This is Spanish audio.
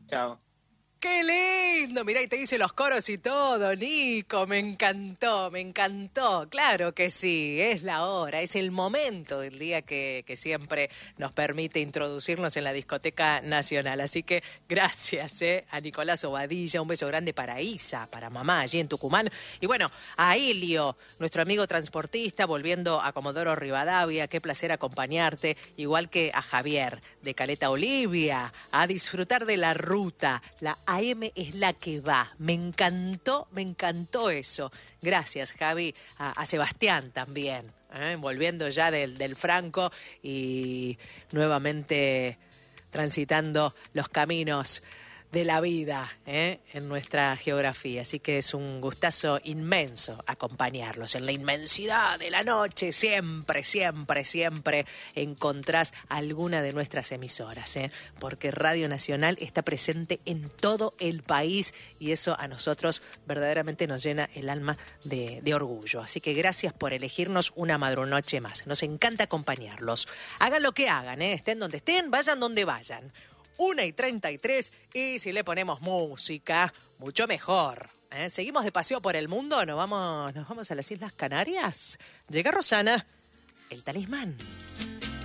Chao. ¡Qué lindo! Mirá, y te hice los coros y todo, Nico. Me encantó, me encantó. Claro que sí, es la hora, es el momento del día que siempre nos permite introducirnos en la Discoteca Nacional. Así que gracias a Nicolás Obadilla, un beso grande para Isa, para mamá allí en Tucumán. Y bueno, a Ilio, nuestro amigo transportista, volviendo a Comodoro Rivadavia. Qué placer acompañarte, igual que a Javier de Caleta Olivia, a disfrutar de la ruta. La AM es la que va. Me encantó eso. Gracias, Javi. A Sebastián también, volviendo ya del Franco y nuevamente transitando los caminos de la vida en nuestra geografía. Así que es un gustazo inmenso acompañarlos en la inmensidad de la noche. Siempre, siempre, siempre encontrás alguna de nuestras emisoras, porque Radio Nacional está presente en todo el país y eso a nosotros verdaderamente nos llena el alma de orgullo. Así que gracias por elegirnos una madrunoche más. Nos encanta acompañarlos. Hagan lo que hagan, estén donde estén, vayan donde vayan. 1:33 y si le ponemos música, mucho mejor. Seguimos de paseo por el mundo, nos vamos a las Islas Canarias. Llega Rosana, el talismán.